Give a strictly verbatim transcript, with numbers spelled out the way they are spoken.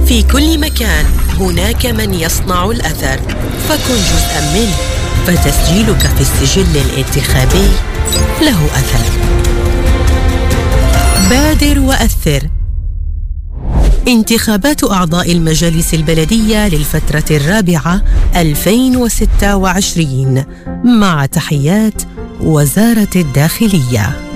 في كل مكان هناك من يصنع الأثر، فكن جزءاً منه، فتسجيلك في السجل الانتخابي له أثر. بادر وأثر. انتخابات أعضاء المجالس البلدية للفترة الرابعة ألفين وستة وعشرين، مع تحيات وزارة الداخلية.